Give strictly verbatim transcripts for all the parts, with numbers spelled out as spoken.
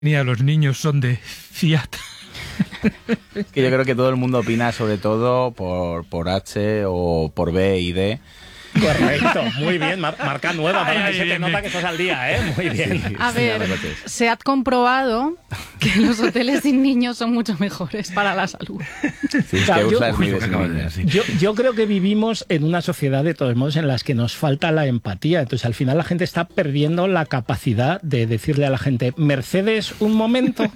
los niños son de Fiat. Es que yo creo que todo el mundo opina sobre todo por, por H o por B y D. Correcto, muy bien, mar marca nueva, para Ay, que se te bien, nota bien. que estás al día, ¿eh? Muy bien. Sí, A sí, ver, la verdad que es. se ha comprobado que los hoteles sin niños son mucho mejores para la salud. Sí, es Claro, que yo- Ursula es muy Uy, lo de que ese acabas de niño. decir. Yo, yo creo que vivimos en una sociedad, de todos modos, en las que nos falta la empatía. Entonces, al final, la gente está perdiendo la capacidad de decirle a la gente, Mercedes, un momento.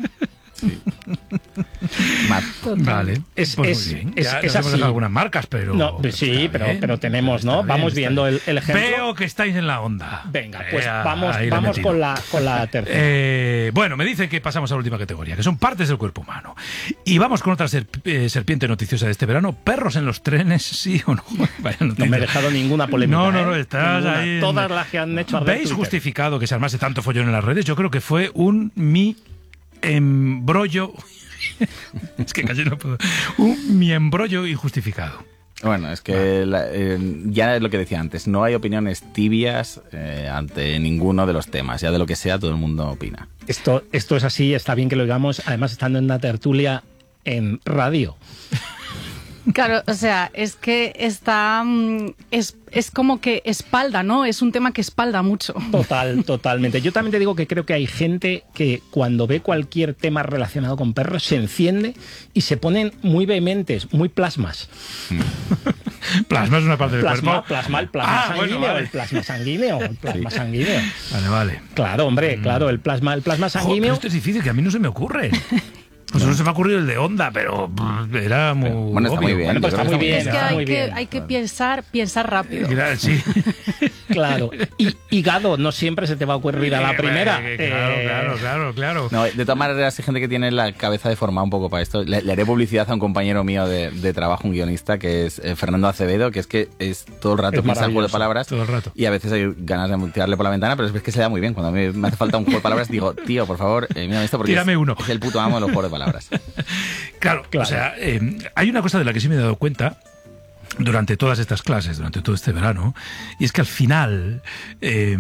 Más. Vale, Es- pues es- muy bien. es- Ya es nos hemos así. dejado algunas marcas, pero... No, pero sí, está pero, bien, pero tenemos, está ¿no? bien, Vamos está viendo bien. el, el ejemplo. Veo que estáis en la onda. Venga, pues Eh, vamos, ahí le he vamos metido. con la, con la tercera. Eh, bueno, me dicen que pasamos a la última categoría, que son partes del cuerpo humano. Y vamos con otra serp eh, serpiente noticiosa de este verano. ¿Perros en los trenes, sí o no? Vaya No noticia. me he dejado ninguna polémica. No, no, no, ¿eh? estás Ninguna. ahí en- Todas las que han hecho arder ¿Veis Twitter. justificado que se armase tanto follón en las redes? Yo creo que fue un mi embrollo... es que casi no puedo... Un mi embrollo injustificado. Bueno, es que la- eh, ya es lo que decía antes, no hay opiniones tibias eh, ante ninguno de los temas, ya de lo que sea todo el mundo opina. Esto, esto es así, está bien que lo digamos, además estando en una tertulia en radio. Claro, o sea, es que está... mm, Es, es como que espalda, ¿no? Es un tema que espalda mucho. Total, totalmente. Yo también te digo que creo que hay gente que cuando ve cualquier tema relacionado con perros se enciende y se ponen muy vehementes, muy plasmas. Plasma es una parte del Plasma, cuerpo. plasma, el plasma Ah, bueno, sanguíneo, vale. el plasma sanguíneo, el plasma sanguíneo. Vale, vale. Claro, hombre, claro, el plasma, el plasma Jo, pero sanguíneo. esto es difícil, que a mí no se me ocurre. Pues no se me ha ocurrido el de onda, pero pff, era muy Bueno, está obvio. muy bien. Bueno, pues yo está creo muy bien. Es que está hay muy que, bien. hay que pensar, pensar rápido. Mira, sí. Claro. Y hígado, no siempre se te va a ocurrir a la Eh, primera. eh, Claro, Eh, claro, claro, claro. No, de todas maneras hay gente que tiene la cabeza deformada un poco para esto. Le, le haré publicidad a un compañero mío de, de trabajo, un guionista, que es eh, Fernando Acevedo, que es que es todo el rato Es piensa en juego de maravilloso, palabras. todo el rato. Y a veces hay ganas de tirarle por la ventana, pero es que se da muy bien. Cuando a mí me hace falta un juego de palabras, digo, tío, por favor, eh, mírame esto porque Tírame es, uno. es el puto amo de los juegos de palabras. Claro, Claro. o sea, eh, hay una cosa de la que sí me he dado cuenta durante todas estas clases, durante todo este verano, y es que al final... eh,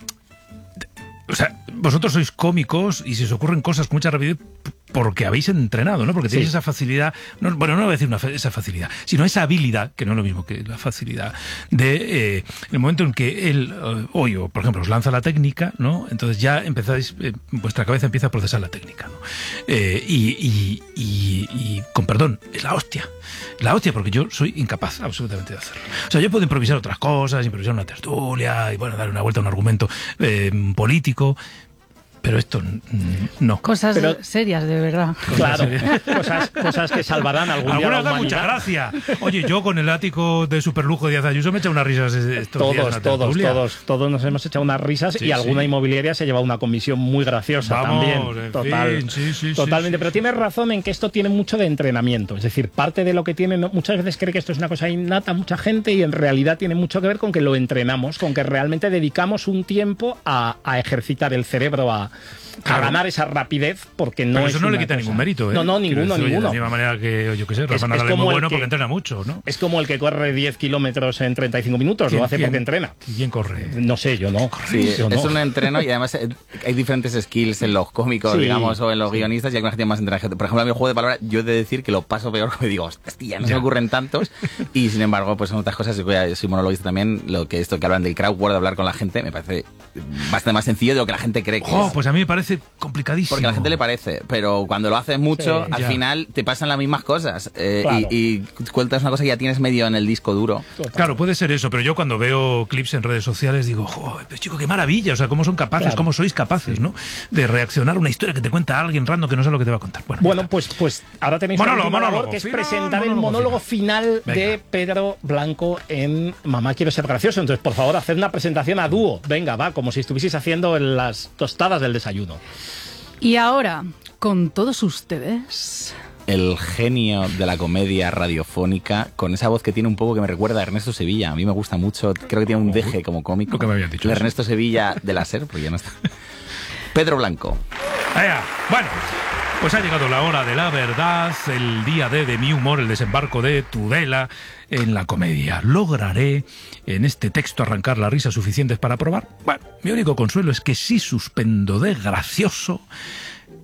o sea, vosotros sois cómicos y se os ocurren cosas con mucha rapidez porque habéis entrenado, ¿no? Porque tenéis Sí. esa facilidad, no, bueno, no voy a decir una, fa- esa facilidad, sino esa habilidad, que no es lo mismo que la facilidad, de eh, el momento en que él, eh, hoy, o por ejemplo, os lanza la técnica, ¿no? Entonces ya empezáis, eh, vuestra cabeza empieza a procesar la técnica, ¿no? Eh, y, y, y, y, con perdón, es la hostia. La hostia, porque yo soy incapaz absolutamente de hacerlo. O sea, yo puedo improvisar otras cosas, improvisar una tertulia, y bueno, dar una vuelta a un argumento eh, político, pero esto mm, no. Cosas Pero- serias, de verdad. Claro, cosas, cosas que salvarán algún día a la Algunas dan mucha humanidad. gracia. Oye, yo con el ático de superlujo de Díaz Ayuso me he echado unas risas estos días en Todos, la todos, tertulia. todos, todos nos hemos echado unas risas Sí, y alguna sí. inmobiliaria se lleva una comisión muy graciosa Vamos, también. en Total, fin, sí, sí, sí, totalmente. sí. Pero tienes razón en que esto tiene mucho de entrenamiento. Es decir, parte de lo que tiene, no- muchas veces cree que esto es una cosa innata a mucha gente y en realidad tiene mucho que ver con que lo entrenamos, con que realmente dedicamos un tiempo a, a ejercitar el cerebro, a, a Claro. ganar esa rapidez, porque no Pero es eso no le una quita cosa- ningún mérito, ¿eh? No, no, Quiero ninguno, decir, oye, ninguno. De la misma manera que, yo qué sé, Es- Rafa es Nadal es como muy el bueno que- porque entrena mucho, ¿no? Es como el que corre diez kilómetros en treinta y cinco minutos, lo ¿Quién- hace quién- porque entrena. ¿Quién corre? No sé, yo no. Sí, Yo no. es un entreno y además eh, hay diferentes skills en los cómicos, Sí, digamos, o en los guionistas y alguna gente más entrenada. Por ejemplo, a mí el juego de palabras, yo he de decir que lo paso peor porque digo, hostia, no se Ya. me ocurren tantos. Y sin embargo, pues son otras cosas. Yo soy monologuista también. Lo que esto que hablan del crowd work, de hablar con la gente, me parece bastante más sencillo de lo que la gente cree que Oh, es. pues a mí me parece complicadísimo. Porque a la gente le parece, pero cuando lo haces mucho, Sí, al ya. final te pasan las mismas cosas. eh, Claro. y, y cuentas una cosa que ya tienes medio en el disco duro. Claro, puede ser eso, pero yo cuando veo clips en redes sociales digo, joder, pero chico, qué maravilla, o sea, cómo son capaces, Claro. cómo sois capaces, ¿no? De reaccionar a una historia que te cuenta alguien random que no sabe lo que te va a contar. Bueno, Bueno, pues, pues ahora tenéis Monólogo, la última labor, monólogo, que es final, presentar el monólogo monólogo final, Venga. de Pedro Blanco en Mamá quiero ser gracioso. Entonces, por favor, haced una presentación a dúo. Venga, va, como si estuvieseis haciendo en las tostadas del desayuno. Y ahora, con todos ustedes... El genio de la comedia radiofónica, con esa voz que tiene un poco que me recuerda a Ernesto Sevilla. A mí me gusta mucho, creo que tiene un deje como cómico. Lo que me habían dicho El eso. Ernesto Sevilla de la SER, porque ya no está. Pedro Blanco. Allá. Bueno, pues ha llegado la hora de la verdad, el día D de mi humor, el desembarco de Tudela en la comedia. ¿Lograré en este texto arrancar las risas suficientes para probar? Bueno, mi único consuelo es que si suspendo de gracioso,